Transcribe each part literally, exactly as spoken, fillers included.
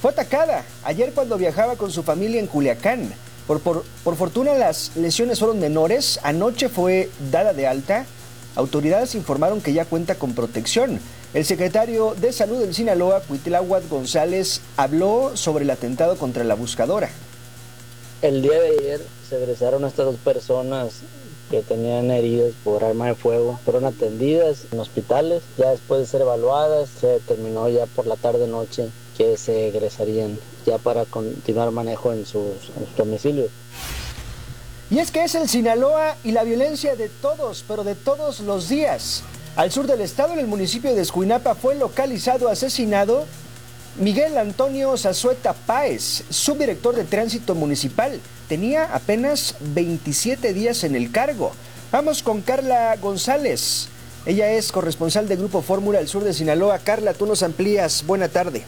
fue atacada ayer cuando viajaba con su familia en Culiacán. Por, por, por fortuna las lesiones fueron menores. Anoche fue dada de alta. Autoridades informaron que ya cuenta con protección. El secretario de Salud del Sinaloa, Cuitláhuac González, habló sobre el atentado contra la buscadora. El día de ayer se egresaron estas dos personas que tenían heridas por arma de fuego. Fueron atendidas en hospitales. Ya después de ser evaluadas, se determinó ya por la tarde-noche que se egresarían ya para continuar manejo en sus, en sus domicilios. Y es que es el Sinaloa y la violencia de todos, pero de todos los días. Al sur del estado, en el municipio de Escuinapa, fue localizado asesinado Miguel Antonio Zazueta Páez, subdirector de Tránsito Municipal. Tenía apenas veintisiete días en el cargo. Vamos con Carla González. Ella es corresponsal de Grupo Fórmula al sur de Sinaloa. Carla, tú nos amplías. Buena tarde.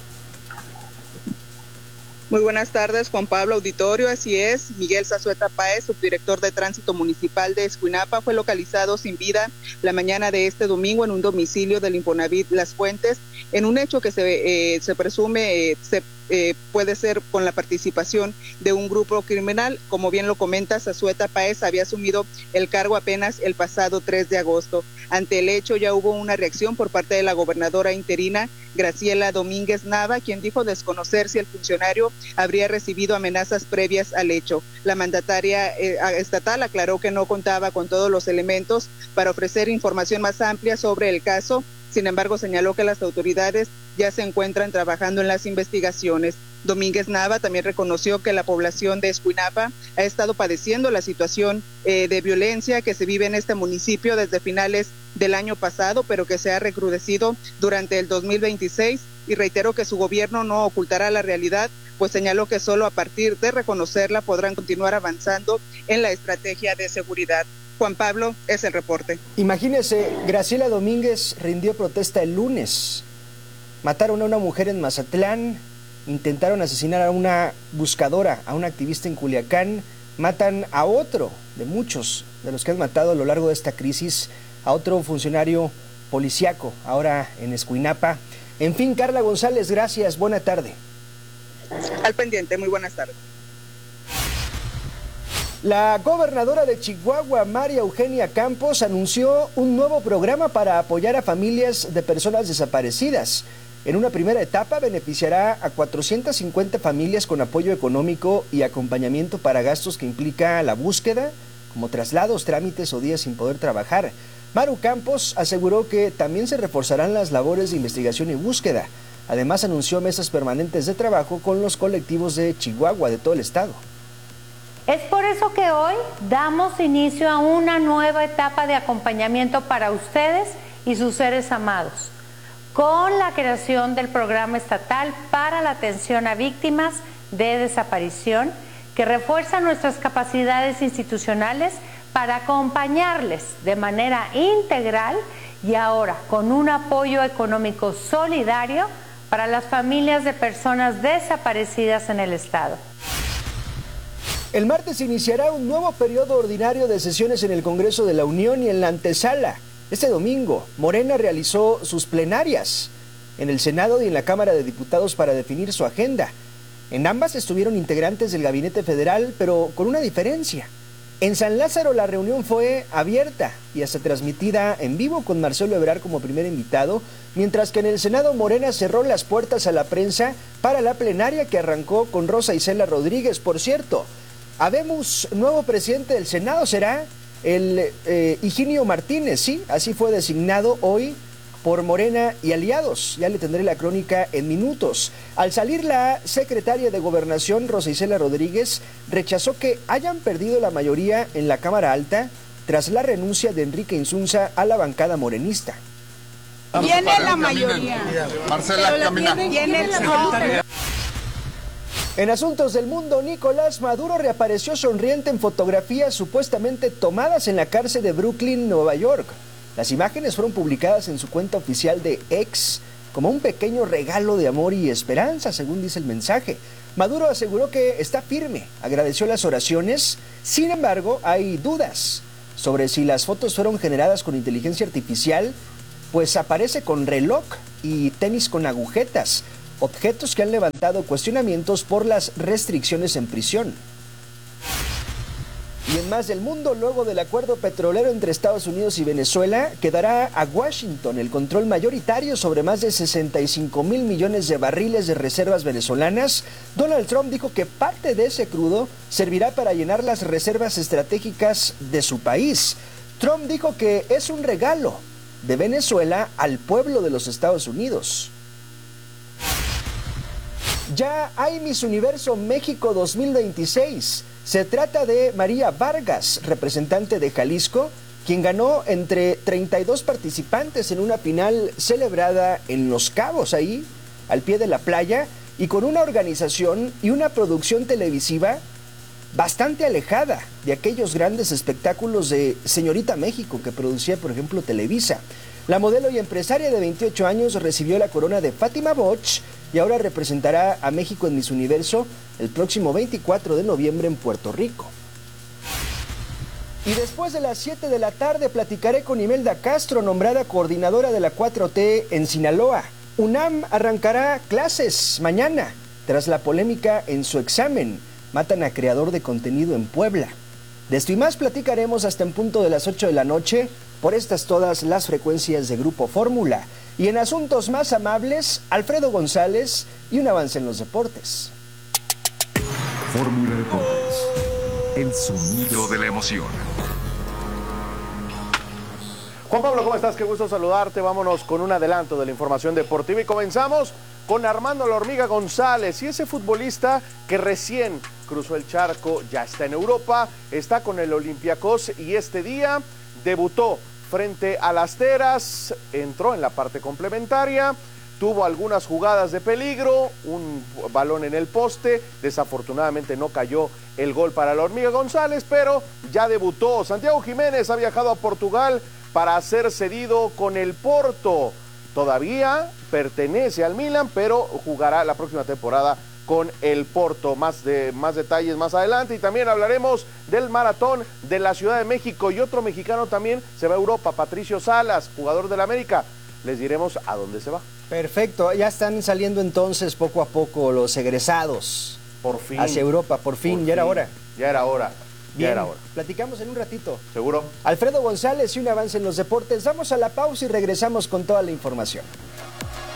Muy buenas tardes, Juan Pablo, auditorio. Así es, Miguel Zazueta Páez, subdirector de Tránsito Municipal de Escuinapa, fue localizado sin vida la mañana de este domingo en un domicilio del Infonavit Las Fuentes, en un hecho que se, eh, se presume eh, se Eh, puede ser con la participación de un grupo criminal. Como bien lo comenta, Zazueta Páez había asumido el cargo apenas el pasado tres de agosto. Ante el hecho ya hubo una reacción por parte de la gobernadora interina, Graciela Domínguez Nava, quien dijo desconocer si el funcionario habría recibido amenazas previas al hecho. La mandataria eh, estatal aclaró que no contaba con todos los elementos para ofrecer información más amplia sobre el caso. Sin embargo, señaló que las autoridades ya se encuentran trabajando en las investigaciones. Domínguez Nava también reconoció que la población de Escuinapa ha estado padeciendo la situación eh, de violencia que se vive en este municipio desde finales del año pasado, pero que se ha recrudecido durante el dos mil veintiséis, y reiteró que su gobierno no ocultará la realidad, pues señaló que solo a partir de reconocerla podrán continuar avanzando en la estrategia de seguridad. Juan Pablo, es el reporte. Imagínese, Graciela Domínguez rindió protesta el lunes. Mataron a una mujer en Mazatlán, intentaron asesinar a una buscadora, a una activista en Culiacán, matan a otro de muchos de los que han matado a lo largo de esta crisis, a otro funcionario policiaco, ahora en Escuinapa. En fin, Carla González, gracias, buena tarde. Al pendiente, muy buenas tardes. La gobernadora de Chihuahua, María Eugenia Campos, anunció un nuevo programa para apoyar a familias de personas desaparecidas. En una primera etapa beneficiará a cuatrocientas cincuenta familias con apoyo económico y acompañamiento para gastos que implica la búsqueda, como traslados, trámites o días sin poder trabajar. Maru Campos aseguró que también se reforzarán las labores de investigación y búsqueda. Además, anunció mesas permanentes de trabajo con los colectivos de Chihuahua, de todo el estado. Es por eso que hoy damos inicio a una nueva etapa de acompañamiento para ustedes y sus seres amados, con la creación del Programa Estatal para la Atención a Víctimas de Desaparición, que refuerza nuestras capacidades institucionales para acompañarles de manera integral y ahora con un apoyo económico solidario para las familias de personas desaparecidas en el estado. El martes iniciará un nuevo periodo ordinario de sesiones en el Congreso de la Unión y en la antesala. Este domingo, Morena realizó sus plenarias en el Senado y en la Cámara de Diputados para definir su agenda. En ambas estuvieron integrantes del Gabinete Federal, pero con una diferencia. En San Lázaro la reunión fue abierta y hasta transmitida en vivo con Marcelo Ebrard como primer invitado, mientras que en el Senado Morena cerró las puertas a la prensa para la plenaria que arrancó con Rosa Isela Rodríguez. Por cierto, habemos nuevo presidente del Senado, será el eh, Higinio Martínez, sí, así fue designado hoy por Morena y aliados. Ya le tendré la crónica en minutos. Al salir la secretaria de Gobernación, Rosa Isela Rodríguez, rechazó que hayan perdido la mayoría en la Cámara Alta tras la renuncia de Enrique Insunza a la bancada morenista. Tiene la mayoría. Marcela, camina. Tiene la mayoría. En asuntos del mundo, Nicolás Maduro reapareció sonriente en fotografías supuestamente tomadas en la cárcel de Brooklyn, Nueva York. Las imágenes fueron publicadas en su cuenta oficial de X como un pequeño regalo de amor y esperanza, según dice el mensaje. Maduro aseguró que está firme, agradeció las oraciones. Sin embargo, hay dudas sobre si las fotos fueron generadas con inteligencia artificial, pues aparece con reloj y tenis con agujetas. objetos que han levantado cuestionamientos por las restricciones en prisión. Y en más del mundo, luego del acuerdo petrolero entre Estados Unidos y Venezuela, quedará a Washington el control mayoritario sobre más de sesenta y cinco mil millones de barriles de reservas venezolanas. Donald Trump dijo que parte de ese crudo servirá para llenar las reservas estratégicas de su país. Trump dijo que es un regalo de Venezuela al pueblo de los Estados Unidos. Ya hay Miss Universo México dos mil veintiséis. Se trata de María Vargas, representante de Jalisco, quien ganó entre treinta y dos participantes en una final celebrada en Los Cabos, ahí, al pie de la playa, y con una organización y una producción televisiva bastante alejada de aquellos grandes espectáculos de Señorita México que producía, por ejemplo, Televisa. La modelo y empresaria de veintiocho años recibió la corona de Fátima Bosch y ahora representará a México en Miss Universo el próximo veinticuatro de noviembre en Puerto Rico. Y después de las siete de la tarde platicaré con Imelda Castro, nombrada coordinadora de la cuatro T en Sinaloa. UNAM arrancará clases mañana tras la polémica en su examen. Matan a creador de contenido en Puebla. De esto y más platicaremos hasta en punto de las ocho de la noche por estas todas las frecuencias de Grupo Fórmula. Y en asuntos más amables, Alfredo González y un avance en los deportes. Fórmula Deportes, el sonido de la emoción. Juan Pablo, ¿cómo estás? Qué gusto saludarte. Vámonos con un adelanto de la información deportiva y comenzamos con Armando La Hormiga González, y ese futbolista que recién cruzó el charco, ya está en Europa, está con el Olympiacos y este día debutó frente a las Teras, entró en la parte complementaria, tuvo algunas jugadas de peligro, un balón en el poste, desafortunadamente no cayó el gol para La Hormiga González, pero ya debutó. Santiago Jiménez ha viajado a Portugal para ser cedido con el Porto. Todavía pertenece al Milan, pero jugará la próxima temporada con el Porto. Más, de, más detalles más adelante, y también hablaremos del maratón de la Ciudad de México, y otro mexicano también se va a Europa, Patricio Salas, jugador del América. Les diremos a dónde se va. Perfecto, ya están saliendo entonces poco a poco los egresados. Por fin. Hacia Europa, por fin, por ya era fin. hora. Ya era hora. Bien, ya era hora. platicamos en un ratito. ¿Seguro? Alfredo González y un avance en los deportes. Vamos a la pausa y regresamos con toda la información.